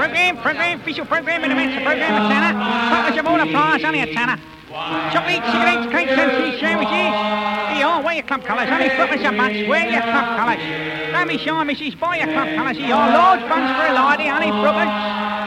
Program, official program in the men's program at Tanner. Focus of all the flyers, only at Tanner. Chocolate, cigarettes, cakes and cheese sandwiches. Here, wear your club colours, only focus your butts, wear your club colours. Don't be shy, missus, buy your club colours here. Large buns for a lady, only brookers.